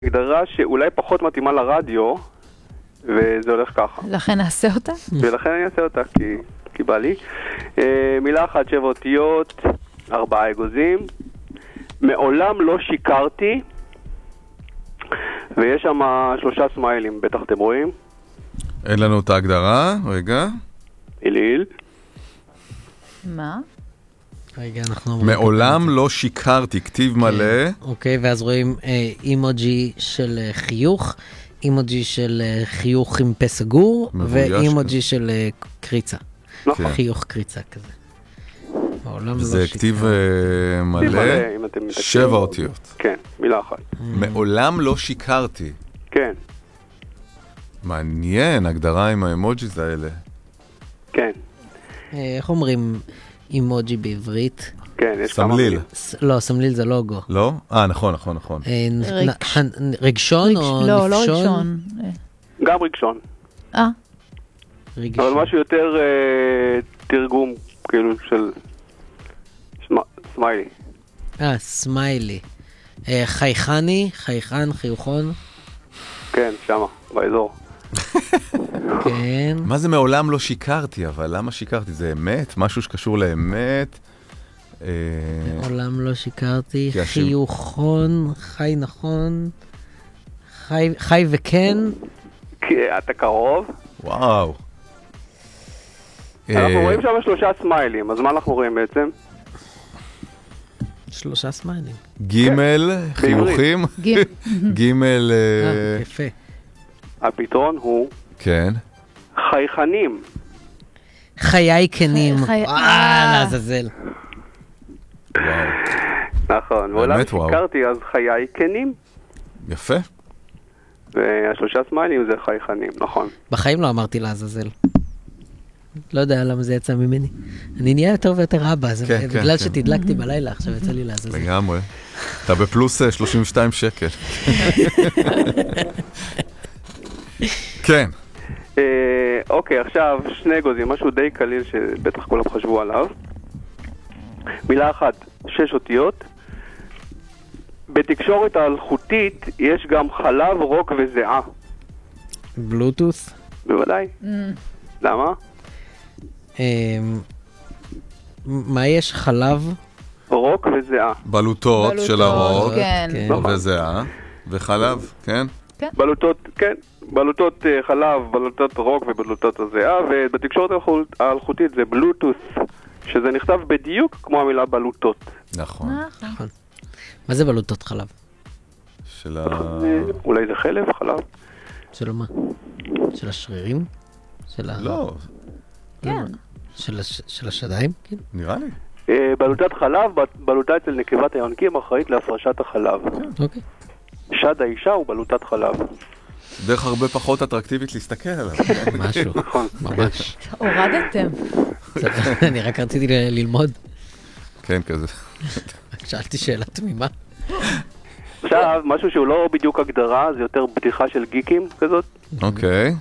הגדרה שאולי פחות מתאימה לרדיו, וזה הולך ככה. לכן נעשה אותה? ולכן אני אעשה אותה, כי בא לי. מילה אחת, 7 אותיות, 4 אגוזים. מעולם לא שיקרתי, ויש שם 3 סמיילים, בטח אתם רואים. אין לנו את ההגדרה, רגע. איליל. מה? רגע, אנחנו... מעולם לא שיקרתי, כתיב מלא. אוקיי, ואז רואים אימוג'י של חיוך, אימוג'י של חיוך עם פה סגור, ואימוג'י של קריצה. נכון. חיוך קריצה כזה. זה כתיב מלא, 7 אותיות. כן, מילה אחת. מעולם לא שיקרתי. כן. מעניין, הגדרה עם האמוג'יז האלה. כן. איך אומרים אימוג'י בעברית? כן, יש כמה סמליל. לא, סמליל זה לוגו. לא? נכון. רגשון או לא, לא נפשון? רגשון. גם רגשון. רגשון. אבל משהו יותר תרגום, כאילו, של סמיילי. סמיילי. חייכני, חייכן, חיוכון. כן, שמה, באזור. כן. מה זה מעולם לא שיקרתי, אבל למה שיקרתי? זה אמת? משהו שקשור לאמת? מעולם לא שיקרתי, חיוכון, חי נכון, חי וכן. אתה קרוב. וואו. אנחנו רואים שם 3 סמיילים, אז מה אנחנו רואים בעצם? 3 סמיילים. גימל, חיוכים. גימל... יפה. הפתרון הוא... כן. חייכנים. חיי כנים. לעזאזל. וואו. נכון, ועולם שיקרתי אז חיי כנים. יפה. וה3 סמיילים זה חייכנים, נכון. בחיים לא אמרתי לעזאזל. לא יודע למה זה יצא ממני. אני נהיה יותר ויותר אבא, זה בגלל שתדלקתי בלילה, עכשיו יצא לי לעזאזל. לגמרי. אתה בפלוס 32 שקל. כן. אוקיי, עכשיו 2 אגוזים, משהו די קליל שבטח כולם חשבו עליו. מילה אחת, 6 אותיות. בתקשורת האלחוטית יש גם חלב, רוק וזיעה. בלוטוס? בוודאי. למה? מה יש? חלב? רוק וזיעה. בלוטות של הרוק. כן. וזיעה. וחלב, כן? בלוטות, כן. בלוטות חלב, בלוטות רוק ובלוטות הזיעה, ובתקשורת האלחוטית זה בלוטוס, שזה נכתב בדיוק כמו המילה בלוטות. נכון. מה זה בלוטות חלב? אולי זה חלב, חלב. של מה? של השרירים? לא. כן. של השדיים? נראה לי. בלוטת חלב, בלוטה אצל נקבת היונקים אחראית להפרשת החלב. אוקיי. שד האישה הוא בלוטת חלב. דרך הרבה פחות אטרקטיבית להסתכל עליו. משהו. נכון. ממש. הורדתם. אני רק רציתי ללמוד. כן, כזה. רק שאלתי שאלה תמימה. עכשיו, משהו שהוא לא בדיוק הגדרה, זה יותר בדיחה של גיקים כזאת. אוקיי.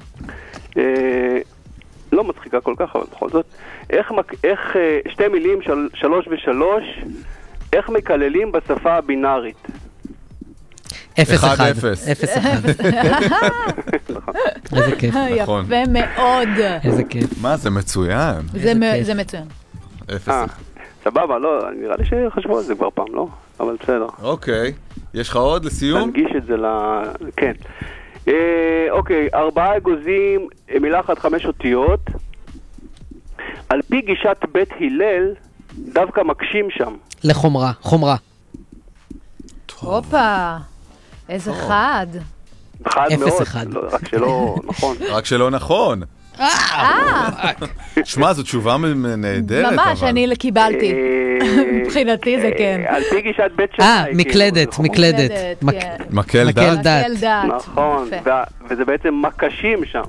לא מצחיקה כל כך, אבל בכל זאת. איך 2 מילים, 3 ו3, איך מקללים בשפה הבינארית? 0-1. 0-1. איזה כיף. נכון. יפה מאוד. איזה כיף. מה, זה מצוין. זה מצוין. 0. סבבה, לא, נראה לי שחשבו על זה כבר פעם, לא? אבל בסדר. אוקיי. יש לך עוד לסיום? תנגיש את זה כן. אוקיי, 4 אגוזים, מילה אחת 5 אותיות. על פי גישת בית הלל, דווקא מקשים שם. לחומרה, חומרה. הופה, איזה חד. חד מאוד, 0-1. רק שלא נכון. רק שלא נכון. שמע, זו תשובה נהדרת. ממש, אני קיבלתי. מבחינתי זה כן. על פי גישת בית שמאי. מקלדת. מקל דת. נכון, וזה בעצם מקשים שם.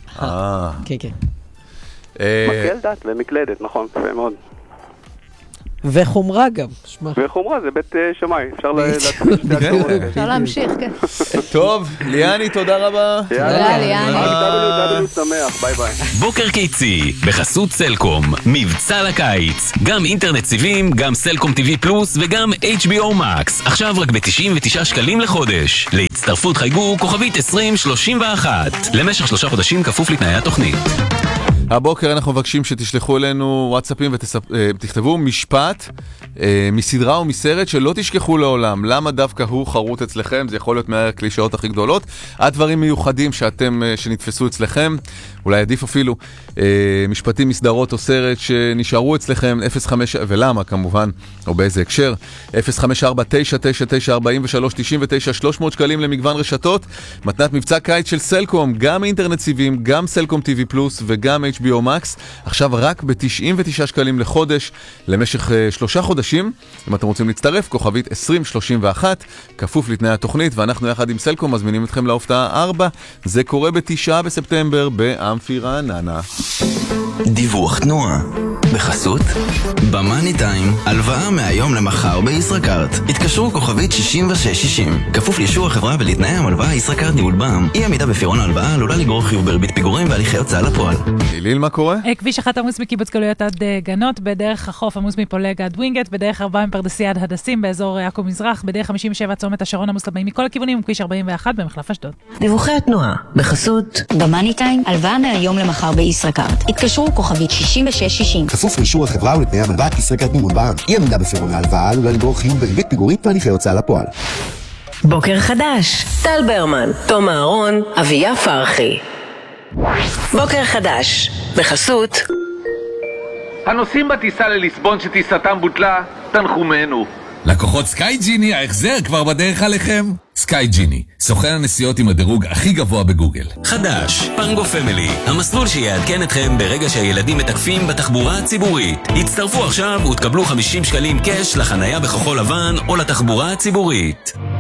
כן. מקל דת ומקלדת, נכון, יפה מאוד. וחומרה גם. וחומרה זה בית שמאי, אפשר להמשיך, כן. טוב, ליאני, תודה רבה. תודה, ליאני. W שמח, ביי ביי. בוקר קיצי, בחסות סלקום, מבצע לקיץ, גם אינטרנט סיבים, גם סלקום TV פלוס וגם HBO Max, עכשיו רק ב-99 שקלים לחודש. להצטרפות חייגו כוכבית 2031, למשך 3 חודשים כפוף לתנאי התוכנית. הבוקר אנחנו מבקשים שתשלחו אלינו וואטסאפים ותכתבו משפט מסדרה או מסרט שלא תשכחו לעולם. למה דווקא הוא חרוט אצלכם? זה יכול להיות מהקלישאות הכי גדולות. הדברים מיוחדים שנתפסו אצלכם, אולי עדיף אפילו משפטים, מסדרות או סרט שנשארו אצלכם, 05, ולמה כמובן, או באיזה הקשר, 054-999-4399, 300 שקלים למגוון רשתות, מתנת מבצע קיץ של סלקום, גם אינטרנט סיבים, גם סלקום TV פלוס וגם HBO Max, עכשיו רק ב-99 שקלים לחודש, למשך 3 חודשים. אם אתם רוצים להצטרף, כוכבית 2031, כפוף לתנאי התוכנית, ואנחנו יחד עם סלקום מזמינים אתכם להופעה 4, זה קורה ב-9 בספטמבר באמפי רעננה. דיווח תנועה בחסות במאני טיים, הלוואה מהיום למחר בישראכרט. התקשרו כוכבית 6660, כפוף לאישור החברה ולתנאי המלוואה. ישראכרט ניהול בע"מ, אי עמידה בפירעון ההלוואה עלולה לגרור חיוב בריבית פיגורים והליכי הוצאה לפועל. ליל, מה קורה? כביש 1 עמוס מקיבוץ גלויות עד גנות, בדרך החוף עמוס מפולג עד ווינגייט, בדרך 4 מפרדסיה עד הדסים, באזור עכו מזרח, בדרך 57 צומת השרון עמוס לבאים מכל הכיוונים, וכביש 41 במחלף אשדוד. דיווחי התנועה בחסות במאני טיים, הלוואה מהיום למחר בישראכרט. התקשרו כוכבית 6660, כפוף לאישור החברה ולתנאי המלווה. ישראכרט ניהול בע"מ, אי עמידה בפירעון ההלוואה עלולה לגרור חיוב בריבית פיגורים והליכי הוצאה לפועל. בוקר חדש, טל ברמן, תום אהרון, אביה פרחי. בוקר חדש בחסות הנוסעים בטיסה לליסבון שטיסתם בוטלה, תנחומנו. לקוחות סקאי ג'יני, ההחזר כבר בדרך עליכם. סקאי ג'יני, סוכן הנסיעות עם הדירוג הכי גבוה בגוגל. חדש, פנגו פמילי, המסלול שיעדכן אתכם ברגע שהילדים מתקפים בתחבורה הציבורית. הצטרפו עכשיו ותקבלו 50 שקלים קש לחנייה בכחול לבן או לתחבורה הציבורית.